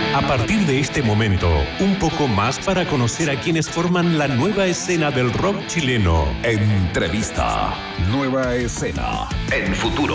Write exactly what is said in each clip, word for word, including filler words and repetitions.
A partir de este momento, un poco más para conocer a quienes forman la nueva escena del rock chileno. Entrevista. Nueva escena. En Futuro.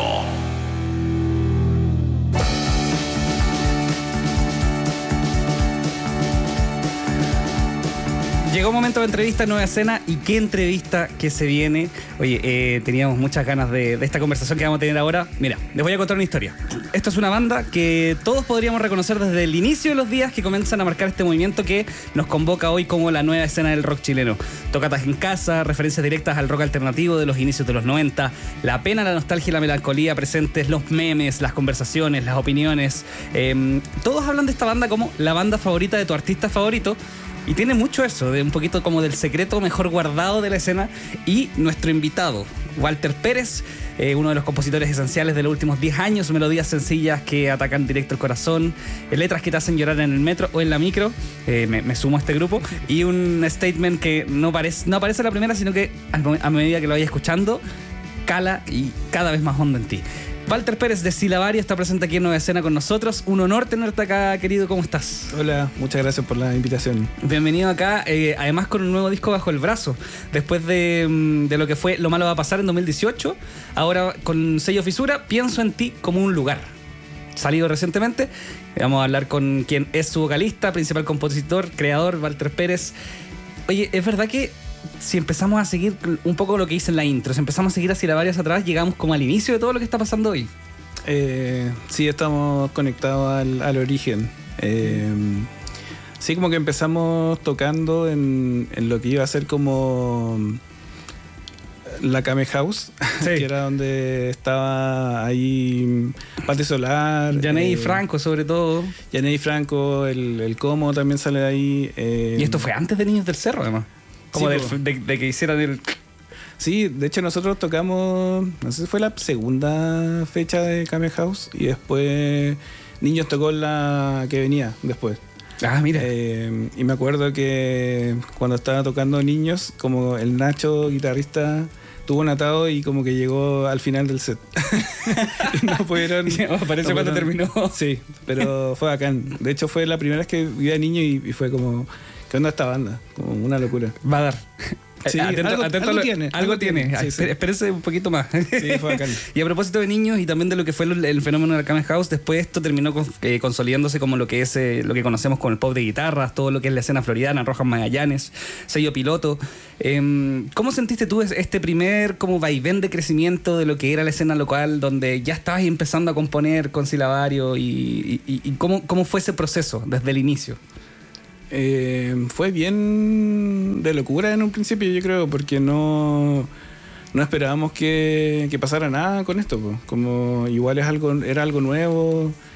Llegó un momento de entrevista, nueva escena, y qué entrevista que se viene. Oye, eh, teníamos muchas ganas de, de esta conversación que vamos a tener ahora. Mira, les voy a contar una historia. Esto es una banda que todos podríamos reconocer desde el inicio de los días que comienzan a marcar este movimiento que nos convoca hoy como la nueva escena del rock chileno. Tocatas en casa, referencias directas al rock alternativo de los inicios de los noventa, la pena, la nostalgia y la melancolía presentes, los memes, las conversaciones, las opiniones. Eh, todos hablan de esta banda como la banda favorita de tu artista favorito. Y tiene mucho eso, de un poquito como del secreto mejor guardado de la escena. Y nuestro invitado, Walter Pérez, eh, uno de los compositores esenciales de los últimos diez años, melodías sencillas que atacan directo el corazón, eh, letras que te hacen llorar en el metro o en la micro, eh, me, me sumo a este grupo, y un statement que no, parece, no aparece a la primera, sino que a, a medida que lo vayas escuchando, cala y cada vez más hondo en ti. Walter Pérez de Silabario está presente aquí en Nueva Escena con nosotros. Un honor tenerte acá, querido. ¿Cómo estás? Hola, muchas gracias por la invitación. Bienvenido acá, eh, además con un nuevo disco bajo el brazo. Después de, de lo que fue Lo Malo Va a Pasar en dos mil dieciocho, ahora con sello Fisura, Pienso en Ti como un lugar. Salido recientemente. Vamos a hablar con quien es su vocalista, principal compositor, creador, Walter Pérez. Oye, ¿es verdad que si empezamos a seguir un poco lo que hice en la intro, si empezamos a seguir hacia varias atrás, llegamos como al inicio de todo lo que está pasando hoy? Eh, sí, estamos conectados al, al origen. Eh, sí, como que empezamos tocando en, en lo que iba a ser como la Kame House, sí. Que era donde estaba ahí Pate Solar, Yaney eh, Franco sobre todo. Yaney Franco, el, el Como también sale de ahí. Eh, y esto fue antes de Niños del Cerro, además. Como sí, de, de, de que hicieran el... Sí, de hecho nosotros tocamos, no sé si fue la segunda fecha de Kame House, y después Niños tocó la que venía después. Ah, mira. Eh, y me acuerdo que cuando estaba tocando Niños, como el Nacho, guitarrista, tuvo un atado y como que llegó al final del set. Y no pudieron... Parece no cuando terminó. Sí, pero fue bacán. De hecho fue la primera vez que vi a Niño y, y fue como... ¿Qué onda esta banda? Como una locura. Va a dar. Sí, atento, algo, atento algo lo, tiene. Algo, algo tiene. tiene. Sí, sí. Espérese un poquito más. Sí, fue bacán. Y a propósito de Niños y también de lo que fue el, el fenómeno de la Kame House, después esto terminó con, eh, consolidándose como lo que es eh, lo que conocemos con el pop de guitarras, todo lo que es la escena floridana, Rojas Magallanes, sello piloto. Eh, ¿Cómo sentiste tú este primer como vaivén de crecimiento de lo que era la escena local, donde ya estabas empezando a componer con Silabario, y, y, y cómo, cómo fue ese proceso desde el inicio? Eh, fue bien de locura en un principio, yo creo, porque no, no esperábamos que, que pasara nada con esto, po. Como igual es algo, era algo nuevo,